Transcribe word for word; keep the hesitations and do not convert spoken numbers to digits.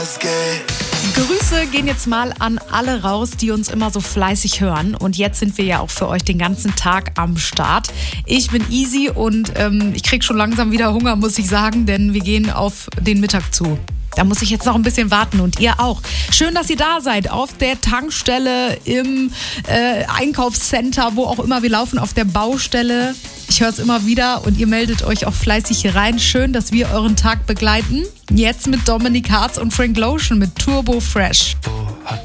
Grüße gehen jetzt mal an alle raus, die uns immer so fleißig hören. Und jetzt sind wir ja auch für euch den ganzen Tag am Start. Ich bin Easy und ähm, ich krieg schon langsam wieder Hunger, muss ich sagen, denn wir gehen auf den Mittag zu. Da muss ich jetzt noch ein bisschen warten und ihr auch. Schön, dass ihr da seid, auf der Tankstelle, im äh, Einkaufscenter, wo auch immer wir laufen, auf der Baustelle. Ich höre es immer wieder und ihr meldet euch auch fleißig hier rein. Schön, dass wir euren Tag begleiten. Jetzt mit Dominik Hartz und Frank Lotion mit Turbo Fresh.